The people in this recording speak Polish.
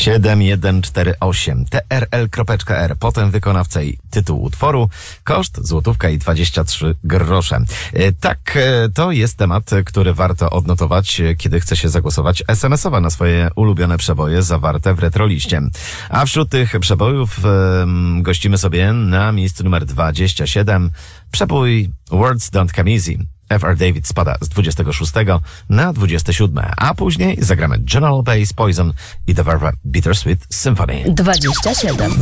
7148 trl.r, potem wykonawca i tytuł utworu, koszt złotówka i 23 grosze. Tak, to jest temat, który warto odnotować, kiedy chce się zagłosować SMS-owo na swoje ulubione przeboje zawarte w Retroliście. A wśród tych przebojów gościmy sobie na miejscu numer 27 przebój Words Don't Come Easy. F.R. David spada z 26 na 27, a później zagramy General Bass, Poison i The Verve Bittersweet Symphony. 27.